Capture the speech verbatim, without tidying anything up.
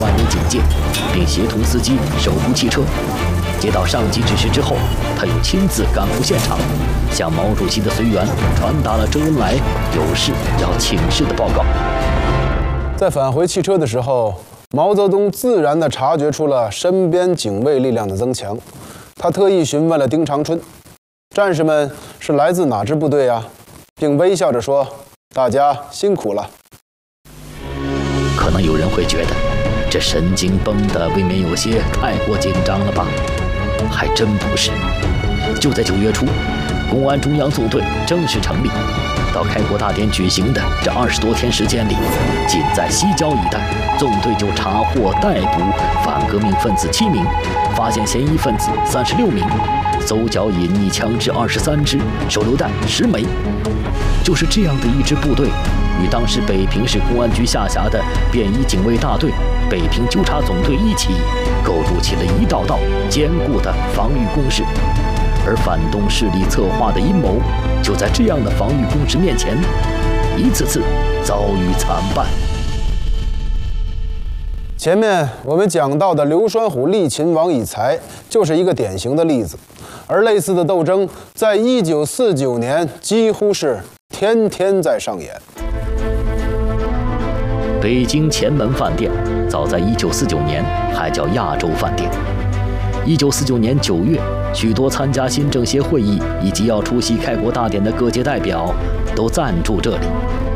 万人警戒，并协同司机守护汽车。接到上级指示之后，他又亲自赶赴现场，向毛主席的随员传达了周恩来有事要请示的报告。 在返回汽车的时候，毛泽东自然地察觉出了身边警卫力量的增强，他特意询问了丁长春：“战士们是来自哪支部队啊？”并微笑着说：“大家辛苦了。” 可能有人会觉得，这神经绷得未免有些太过紧张了吧？还真不是。就在九月初，公安中央纵队正式成立。到开国大典举行的这二十多天时间里，仅在西郊一带，纵队就查获、逮捕反革命分子七名，发现嫌疑分子三十六名，搜缴隐匿枪支二十三支，手榴弹十枚。就是这样的一支部队，与当时北平市公安局下辖的便衣警卫大队、北平纠察总队一起，构筑起了一道道坚固的防御工事。而反动势力策划的阴谋，就在这样的防御工事面前，一次次遭遇惨败。 前面我们讲到的刘栓虎力擒王以才，就是一个典型的例子。而类似的斗争，在一九四九年几乎是天天在上演。 北京前门饭店，早在一九四九年还叫亚洲饭店。一九四九年九月，许多参加新政协会议以及要出席开国大典的各界代表都暂住这里。